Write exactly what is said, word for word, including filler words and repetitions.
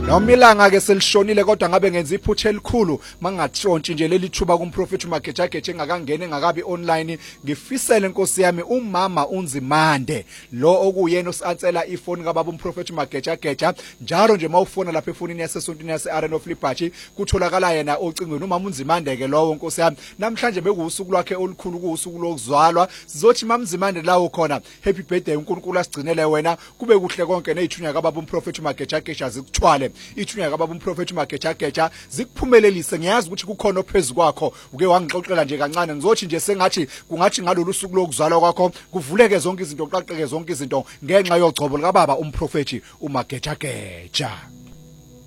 Noma ilanga ke selishonile kodwa ngabe ngenza iphutha elikhulu mangatshontshe nje leli thuba kumprofeti uMagejageja engakangena engakabi online ngifisele inkosi yami umama uNzimande lo okuyena osansela ifoni kababa umprofeti uMagejageja njalo nje mawufona lapha efonini yasesontweni yase-Arena of Liberty kutholakala yena ocingweni umama uNzimande ke lowo nkosi yami namhlanje bekuwusuku lwakhe olukhulu kuwusuku lokuzalwa sizothi mama uNzimande lawo khona happy birthday uNkulunkulu asigcinele wena kube kuhle konke nezithunywa kababa umprofeti uMagejageja zikuthwale ithunywa kababa umprofeti uMagejageja zikuphumelelise ngiyazi ukuthi kukhona ophezulu kwakho uke wangixoxela nje kancane ngizothi nje sengathi kungathi ngalolu suku lokuzalwa kwakho kuvuleke zonke izinto uqaqeke zonke izinto ngenxa yogcobo likababa umprofeti uMagejageja.